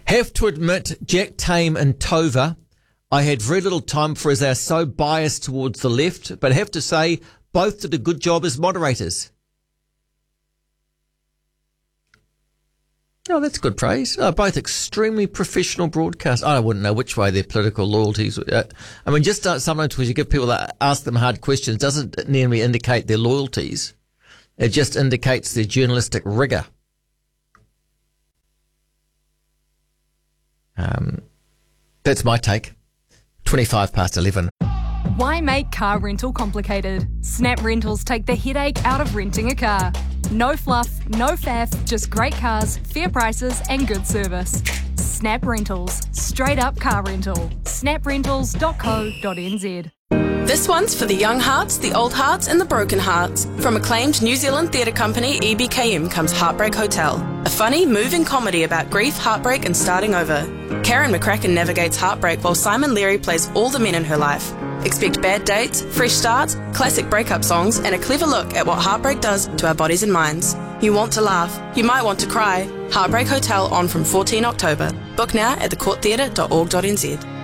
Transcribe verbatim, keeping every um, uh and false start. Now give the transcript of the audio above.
Have to admit, Jack Tame and Tova, I had very little time for as they are so biased towards the left, but have to say both did a good job as moderators. Oh, that's good praise. Oh, both extremely professional broadcasts. I wouldn't know which way their political loyalties. Uh, I mean, just uh, sometimes when you give people that ask them hard questions, doesn't nearly indicate their loyalties. It just indicates their journalistic rigour. Um, that's my take. twenty-five past eleven. Why make car rental complicated? Snap Rentals take the headache out of renting a car. No fluff, no faff, just great cars, fair prices and good service. Snap Rentals. Straight up car rental. snap rentals dot co dot n z. This one's for the young hearts, the old hearts and the broken hearts. From acclaimed New Zealand theatre company E B K M comes Heartbreak Hotel, a funny, moving comedy about grief, heartbreak and starting over. Karen McCracken navigates heartbreak while Simon Leary plays all the men in her life. Expect bad dates, fresh starts, classic breakup songs and a clever look at what heartbreak does to our bodies and minds. You want to laugh, you might want to cry. Heartbreak Hotel on from fourteenth October. Book now at the court theatre dot org dot n z.